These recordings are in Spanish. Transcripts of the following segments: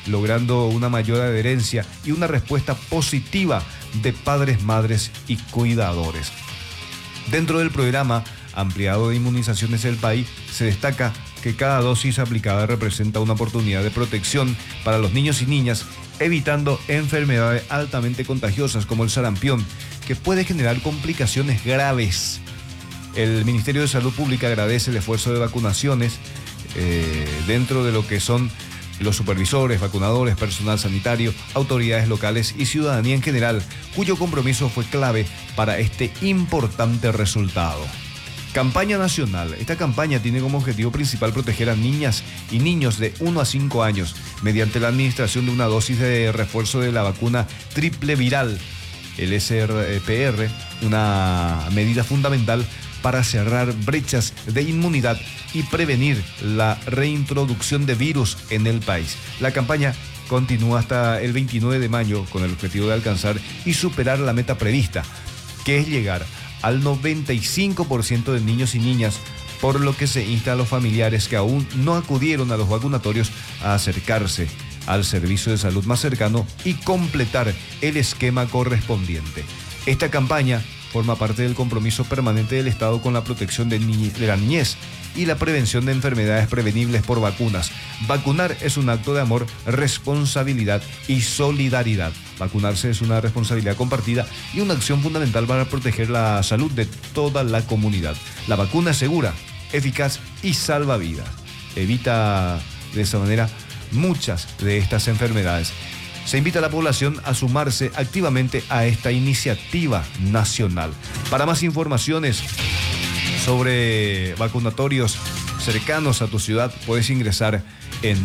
logrando una mayor adherencia y una respuesta positiva de padres, madres y cuidadores. Dentro del programa ampliado de inmunizaciones del país, se destaca que cada dosis aplicada representa una oportunidad de protección para los niños y niñas, evitando enfermedades altamente contagiosas como el sarampión, que puede generar complicaciones graves. El Ministerio de Salud Pública agradece el esfuerzo de vacunaciones dentro de lo que son los supervisores, vacunadores, personal sanitario, autoridades locales y ciudadanía en general, cuyo compromiso fue clave para este importante resultado. Campaña nacional. Esta campaña tiene como objetivo principal proteger a niñas y niños de 1 a 5 años mediante la administración de una dosis de refuerzo de la vacuna triple viral, el SRPR, una medida fundamental para cerrar brechas de inmunidad y prevenir la reintroducción de virus en el país. La campaña continúa hasta el 29 de mayo con el objetivo de alcanzar y superar la meta prevista, que es llegar al 95% de niños y niñas, por lo que se insta a los familiares que aún no acudieron a los vacunatorios a acercarse al servicio de salud más cercano y completar el esquema correspondiente. Esta campaña forma parte del compromiso permanente del Estado con la protección de la niñez y la prevención de enfermedades prevenibles por vacunas. Vacunar es un acto de amor, responsabilidad y solidaridad. Vacunarse es una responsabilidad compartida y una acción fundamental para proteger la salud de toda la comunidad. La vacuna es segura, eficaz y salva vidas. Evita de esa manera muchas de estas enfermedades. Se invita a la población a sumarse activamente a esta iniciativa nacional. Para más informaciones sobre vacunatorios cercanos a tu ciudad, puedes ingresar en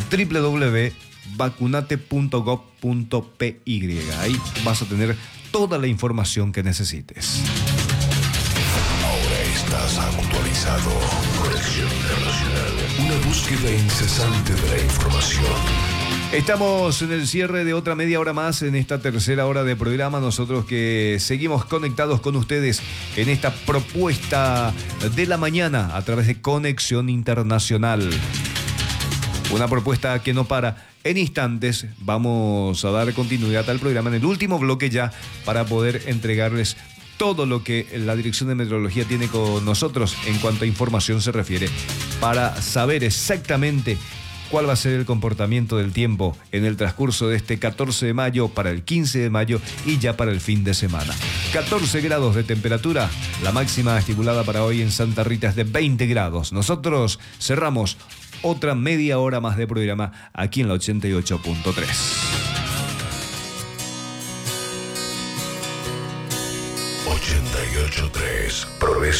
www.vacunate.gov.py. Ahí vas a tener toda la información que necesites. Ahora estás actualizado. Conexión Internacional. Una búsqueda incesante de la información. Estamos en el cierre de otra media hora más en esta tercera hora de programa. Nosotros que seguimos conectados con ustedes en esta propuesta de la mañana a través de Conexión Internacional. Una propuesta que no para. En instantes vamos a dar continuidad al programa en el último bloque ya para poder entregarles todo lo que la Dirección de Meteorología tiene con nosotros en cuanto a información se refiere, para saber exactamente cuál va a ser el comportamiento del tiempo en el transcurso de este 14 de mayo para el 15 de mayo y ya para el fin de semana. 14 grados de temperatura, la máxima estipulada para hoy en Santa Rita es de 20 grados. Nosotros cerramos otra media hora más de programa aquí en la 88.3. 88.3